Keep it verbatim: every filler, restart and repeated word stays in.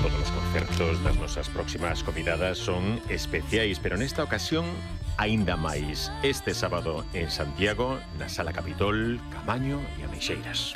todos os concertos das nosas próximas convidadas son especiais, pero nesta ocasión aínda máis. Este sábado en Santiago, na Sala Capitol, Camaño e Ameixeiras.